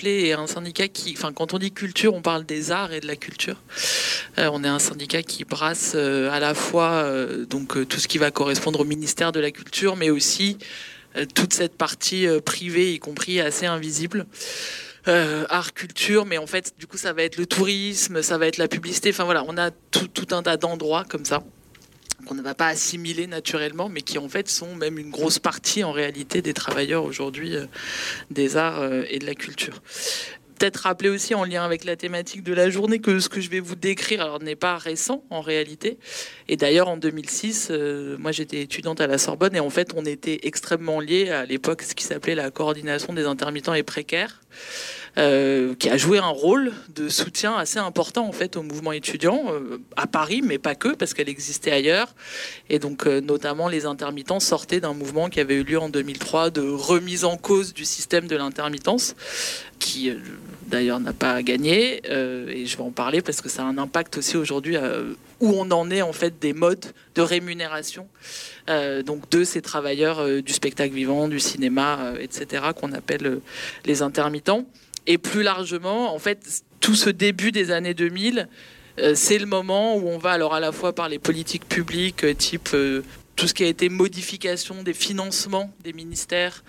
est un syndicat qui, enfin, quand on dit culture, on parle des arts et de la culture. On est un syndicat qui brasse à la fois tout ce qui va correspondre au ministère de la Culture, mais aussi toute cette partie privée, y compris assez invisible. Art, culture, mais en fait, du coup, ça va être le tourisme, ça va être la publicité. Enfin voilà, on a tout un tas d'endroits comme ça qu'on ne va pas assimiler naturellement, mais qui en fait sont même une grosse partie en réalité des travailleurs aujourd'hui des arts et de la culture. Peut-être rappeler aussi en lien avec la thématique de la journée que ce que je vais vous décrire alors, n'est pas récent en réalité. Et d'ailleurs en 2006, moi j'étais étudiante à la Sorbonne et en fait on était extrêmement liés à l'époque ce qui s'appelait la coordination des intermittents et précaires. Qui a joué un rôle de soutien assez important en fait au mouvement étudiant à Paris, mais pas que, parce qu'elle existait ailleurs. Et donc notamment les intermittents sortaient d'un mouvement qui avait eu lieu en 2003 de remise en cause du système de l'intermittence, qui d'ailleurs n'a pas gagné. Et je vais en parler parce que ça a un impact aussi aujourd'hui où on en est en fait des modes de rémunération donc de ces travailleurs du spectacle vivant, du cinéma, etc. qu'on appelle les intermittents. Et plus largement, en fait, tout ce début des années 2000, c'est le moment où on va alors à la fois par les politiques publiques, type tout ce qui a été modification des financements des ministères,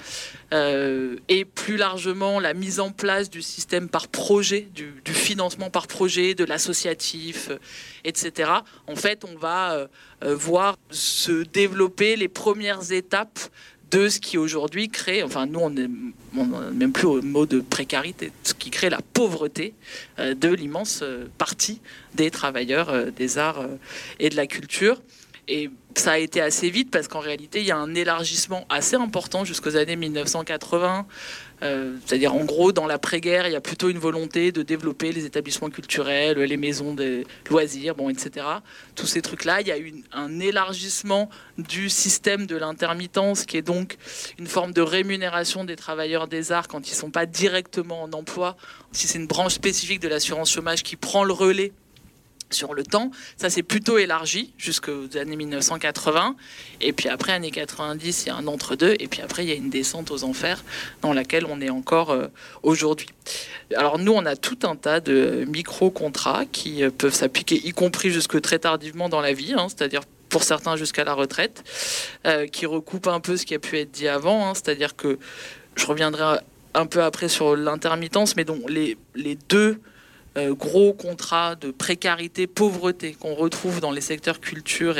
et plus largement la mise en place du système par projet, du financement par projet, de l'associatif, etc. En fait, on va voir se développer les premières étapes de ce qui aujourd'hui crée, enfin nous on n'est même plus au mot de précarité, ce qui crée la pauvreté de l'immense partie des travailleurs des arts et de la culture. Et ça a été assez vite parce qu'en réalité il y a un élargissement assez important jusqu'aux années 1980. C'est-à-dire en gros dans l'après-guerre il y a plutôt une volonté de développer les établissements culturels, les maisons des loisirs, etc. Tous ces trucs-là, il y a eu un élargissement du système de l'intermittence qui est donc une forme de rémunération des travailleurs des arts quand ils ne sont pas directement en emploi. Si c'est une branche spécifique de l'assurance chômage qui prend le relais sur le temps, ça s'est plutôt élargi jusqu'aux années 1980, et puis après années 90 il y a un entre-deux, et puis après il y a une descente aux enfers dans laquelle on est encore aujourd'hui. Alors nous on a tout un tas de micro-contrats qui peuvent s'appliquer y compris jusque très tardivement dans la vie, c'est-à-dire pour certains jusqu'à la retraite, qui recoupent un peu ce qui a pu être dit avant, c'est-à-dire que je reviendrai un peu après sur l'intermittence, mais donc les deux gros contrats de précarité, pauvreté qu'on retrouve dans les secteurs culture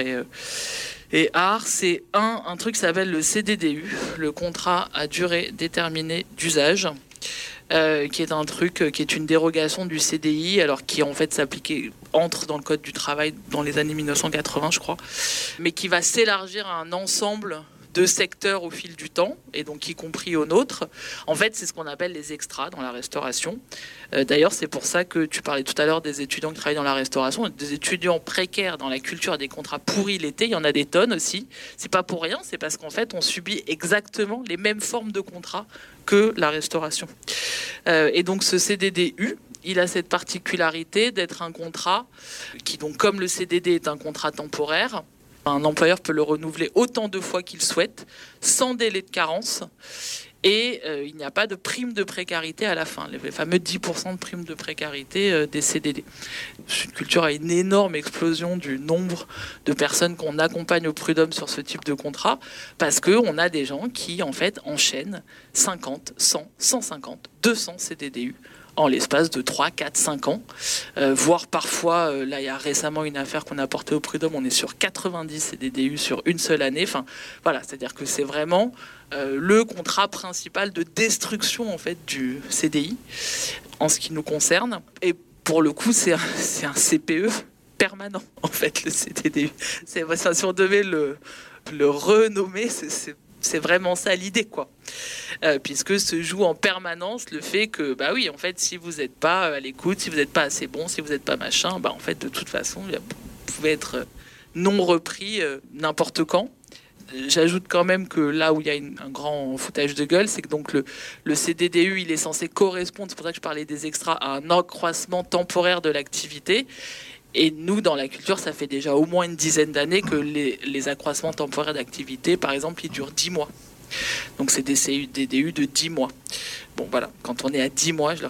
et art, c'est un truc qui s'appelle le CDDU, le contrat à durée déterminée d'usage, qui est un truc qui est une dérogation du CDI, alors qui en fait entre dans le code du travail dans les années 1980 je crois, mais qui va s'élargir à un ensemble de secteurs au fil du temps, et donc y compris au nôtre. En fait, c'est ce qu'on appelle les extras dans la restauration. D'ailleurs, c'est pour ça que tu parlais tout à l'heure des étudiants qui travaillent dans la restauration, des étudiants précaires dans la culture, des contrats pourris l'été, il y en a des tonnes aussi. C'est pas pour rien, c'est parce qu'en fait, on subit exactement les mêmes formes de contrats que la restauration. Et donc, ce CDDU, il a cette particularité d'être un contrat qui, donc, comme le CDD est un contrat temporaire, un employeur peut le renouveler autant de fois qu'il souhaite, sans délai de carence, et il n'y a pas de prime de précarité à la fin, les fameux 10% de prime de précarité des CDD. Sud Culture a une énorme explosion du nombre de personnes qu'on accompagne au prud'homme sur ce type de contrat, parce qu'on a des gens qui, en fait, enchaînent 50, 100, 150, 200 CDDU en l'espace de 3, 4, 5 ans, voire parfois, là il y a récemment une affaire qu'on a portée au prud'homme, on est sur 90 CDDU sur une seule année, enfin voilà, c'est-à-dire que c'est vraiment le contrat principal de destruction en fait du CDI en ce qui nous concerne, et pour le coup c'est un CPE permanent en fait le CDDU, si on devait le renommer, c'est vraiment ça l'idée, quoi. Puisque se joue en permanence le fait que, bah oui, en fait, si vous n'êtes pas à l'écoute, si vous n'êtes pas assez bon, si vous n'êtes pas machin, bah en fait, de toute façon, vous pouvez être non repris n'importe quand. J'ajoute quand même que là où il y a un grand foutage de gueule, c'est que donc le CDDU, il est censé correspondre, c'est pour ça que je parlais des extras, à un accroissement temporaire de l'activité. Et nous, dans la culture, ça fait déjà au moins une dizaine d'années que les accroissements temporaires d'activité, par exemple, ils durent 10 mois. Donc c'est des CDDU de 10 mois. Bon voilà, quand on est à 10 mois, je